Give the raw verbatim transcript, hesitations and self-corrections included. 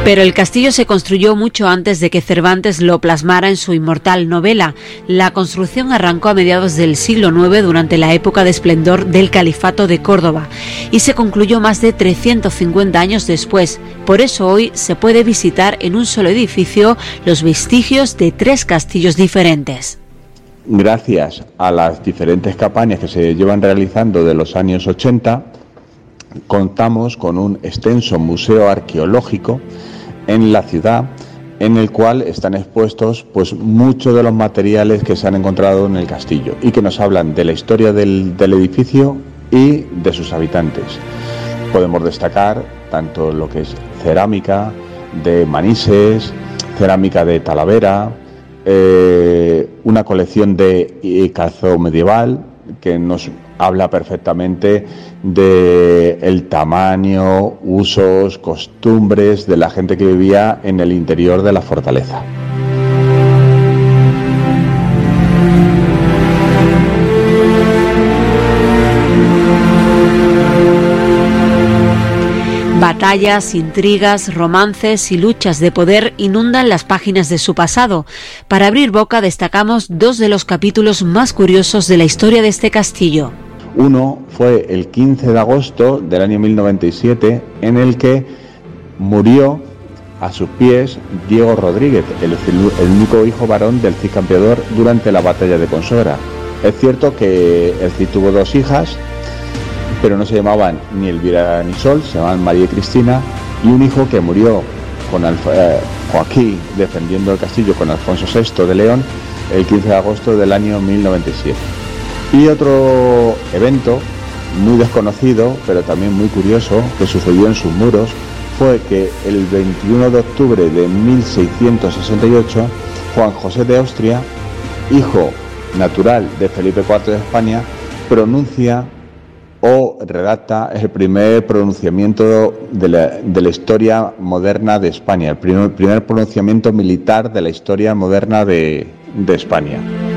Pero el castillo se construyó mucho antes de que Cervantes lo plasmara en su inmortal novela. La construcción arrancó a mediados del siglo noveno durante la época de esplendor del Califato de Córdoba y se concluyó más de trescientos cincuenta años después. Por eso hoy se puede visitar en un solo edificio los vestigios de tres castillos diferentes. Gracias a las diferentes campañas que se llevan realizando de los años ochenta, contamos con un extenso museo arqueológico en la ciudad, en el cual están expuestos pues muchos de los materiales que se han encontrado en el castillo y que nos hablan de la historia del, del edificio y de sus habitantes. Podemos destacar tanto lo que es cerámica de Manises, cerámica de Talavera, eh, una colección de calzado medieval que nos habla perfectamente de el tamaño, usos, costumbres de la gente que vivía en el interior de la fortaleza. Batallas, intrigas, romances y luchas de poder inundan las páginas de su pasado. Para abrir boca destacamos dos de los capítulos más curiosos de la historia de este castillo. Uno fue el quince de agosto del año mil noventa y siete, en el que murió a sus pies Diego Rodríguez, el, el único hijo varón del Cid Campeador durante la batalla de Consuegra. Es cierto que el Cid tuvo dos hijas, pero no se llamaban ni Elvira ni Sol, se llamaban María y Cristina, y un hijo que murió con Alf eh, aquí defendiendo el castillo con Alfonso sexto de León el quince de agosto del año mil noventa y siete. Y otro evento muy desconocido, pero también muy curioso, que sucedió en sus muros, fue que el veintiuno de octubre de mil seiscientos sesenta y ocho, Juan José de Austria, hijo natural de Felipe cuarto de España, pronuncia o redacta el primer pronunciamiento de la, de la historia moderna de España, el primer, primer pronunciamiento militar de la historia moderna de, de España.